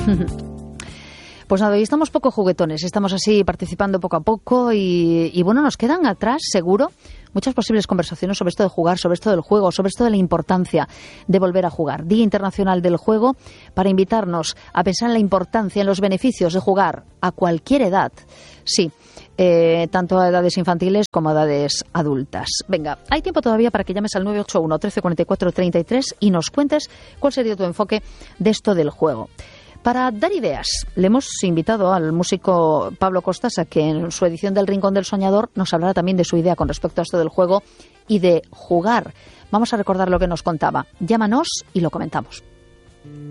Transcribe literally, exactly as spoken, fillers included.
Pues nada, hoy estamos poco juguetones, estamos así participando poco a poco y, y bueno, nos quedan atrás, seguro, muchas posibles conversaciones sobre esto de jugar, sobre esto del juego, sobre esto de la importancia de volver a jugar. Día Internacional del Juego, para invitarnos a pensar en la importancia, en los beneficios de jugar a cualquier edad. Sí, eh, tanto a edades infantiles como a edades adultas. Venga, hay tiempo todavía para que llames al nueve ocho uno, trece cuarenta y cuatro, treinta y tres y nos cuentes cuál sería tu enfoque de esto del juego. Para dar ideas, le hemos invitado al músico Pablo Costas a que en su edición del Rincón del Soñador nos hablara también de su idea con respecto a esto del juego y de jugar. Vamos a recordar lo que nos contaba. Llámanos y lo comentamos.